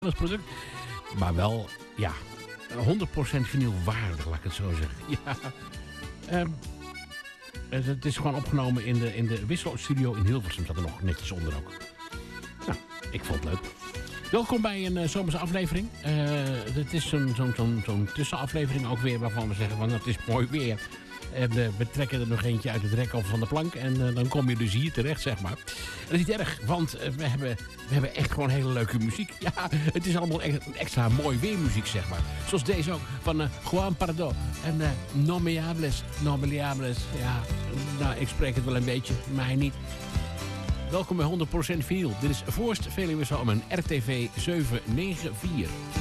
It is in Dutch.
product. Maar wel, ja, 100% vinyl waardig, laat ik het zo zeggen. Ja. Het is gewoon opgenomen in de Wissel-studio in Hilversum. Staat er nog netjes onder ook. Nou, ik vond het leuk. Welkom bij een zomerse aflevering. Het is zo'n tussenaflevering ook weer waarvan we zeggen van het is mooi weer. En we trekken er nog eentje uit het rek of van de plank. En dan kom je dus hier terecht, zeg maar. Dat is niet erg, want we hebben echt gewoon hele leuke muziek. Ja, het is allemaal extra mooi weermuziek, zeg maar. Zoals deze ook, van Juan Pardo. En Non Me Hables. Ja, nou, ik spreek het wel een beetje, maar hij niet. Welkom bij 100% Vinyl. Dit is Voorst Veluwe Zomer, RTV 794.